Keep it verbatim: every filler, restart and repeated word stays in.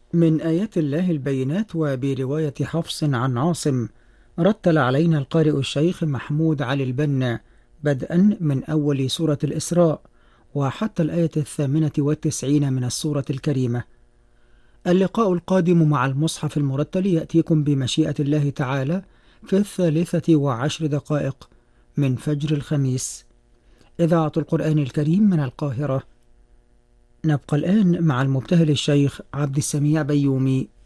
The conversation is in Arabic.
من آيات الله البينات، وبرواية حفص عن عاصم. رتل علينا القارئ الشيخ محمود علي البنا بدءا من أول سورة الإسراء وحتى الآية الثامنة والتسعين من السورة الكريمة. اللقاء القادم مع المصحف المرتل يأتيكم بمشيئة الله تعالى في الثالثة وعشر دقائق من فجر الخميس. إذاعة القرآن الكريم من القاهرة. نبقى الآن مع المبتهل الشيخ عبد السميع بيومي